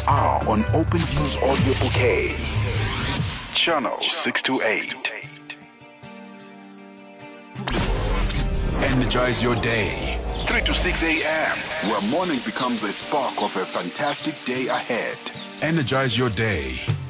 are on Open Views Audio Bouquet. Channel 628. Energize your day. 3 to 6 a.m., where morning becomes a spark of a fantastic day ahead. Energize your day